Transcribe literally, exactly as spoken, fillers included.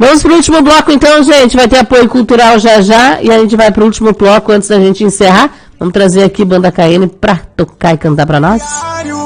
Vamos pro último bloco então, gente. Vai ter apoio cultural já já. E a gente vai pro último bloco antes da gente encerrar. Vamos trazer aqui Banda K N pra tocar e cantar pra nós.